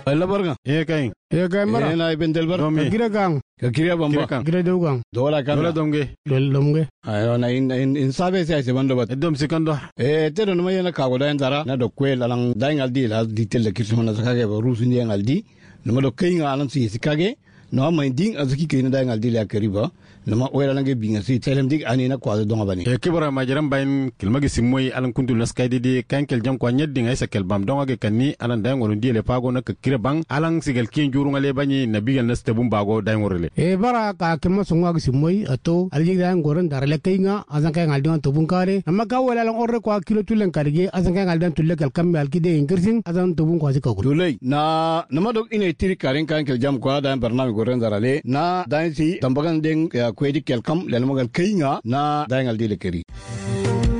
Allah barka. Kai. Mara. Na ibn Delbar. Gira gang. Kira bamba. Gira dogang. Dola kan. Dola domge. Domge. Ayo na in sabe sai bando bat. Dom sikando. Te don mai na kago da zara na do kwel alang dai ngaldi la ditel kirsu na sakage ba rusu ndi ngaldi. No do kainga alang si sikage. No mai ding azuki kaina dai ngaldi la kariba. Nama oira nange binga si telem dig ani na kwa donga bani kibara majiran bayin kilmagi simmoy alan kuntul naskayde de kankel jam kwa nyeddi ngay sa kelbam donga ge kanni alan day ngonu diele pago nak kire bang alan sigal kin juru ngale bani nabigal naste bum bago day ngorele bara ka kelma songwa gi simmoy ato aljig day ngoron darale kayga azan kay ngal don to bun kare amma ka wala lan orre kwa kilo tulen karge azan kay ngal dan tulle kal kam al kide ingirsin azan to bun kwa zika dulay na nama dok ine tiri karen kankel jam kwa day barnami goren darale na day si tambagan deng kwedi kelkam lelmagal kainga na dayangal dile keri